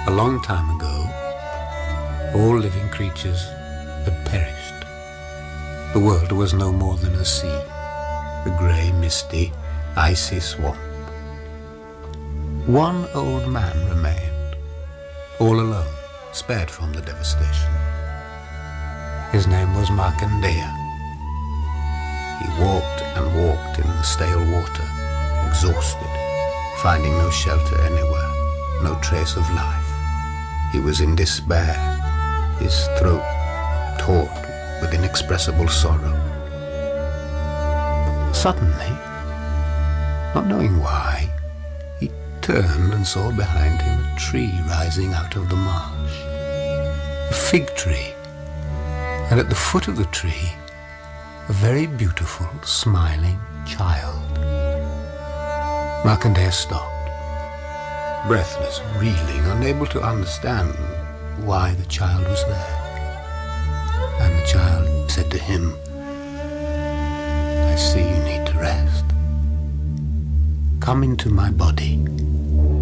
A long time ago, all living creatures had perished. The world was no more than a sea, a grey, misty, icy swamp. One old man remained, all alone, spared from the devastation. His name was Markandeya. He walked and walked in the stale water, exhausted, finding no shelter anywhere, no trace of life. He was in despair, his throat taut with inexpressible sorrow. Suddenly, not knowing why, he turned and saw behind him a tree rising out of the marsh. A fig tree, and at the foot of the tree, a very beautiful, smiling child. Markandeya stopped, breathless, reeling, unable to understand why the child was there. And the child said to him, "I see you need to rest. Come into my body.